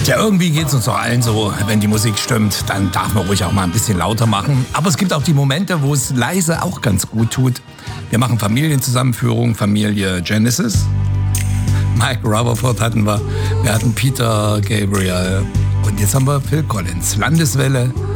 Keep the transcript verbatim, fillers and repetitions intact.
Ja, irgendwie geht es uns doch allen so, wenn die Musik stimmt, dann darf man ruhig auch mal ein bisschen lauter machen. Aber es gibt auch die Momente, wo es leise auch ganz gut tut. Wir machen Familienzusammenführung, Familie Genesis. Mike Rutherford hatten wir, wir hatten Peter Gabriel und jetzt haben wir Phil Collins. Landeswelle